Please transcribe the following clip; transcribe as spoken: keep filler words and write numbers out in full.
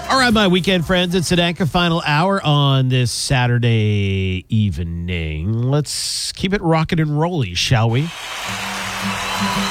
All right, my weekend friends, it's Sedanka final hour on this Saturday evening. Let's keep it rocking and rolling, shall we?